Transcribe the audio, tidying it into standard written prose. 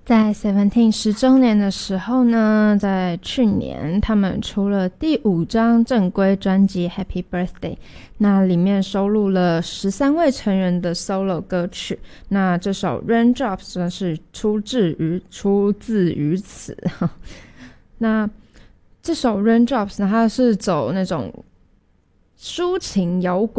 在 Seventeen 10周年的时候呢，在去年他们出了第5张正规专辑 Happy Birthday， 那里面收录了13位成员的 solo 歌曲，那这首 Raindrops 呢是出自于此那这首 Raindrops 呢，它是走那种抒情摇滚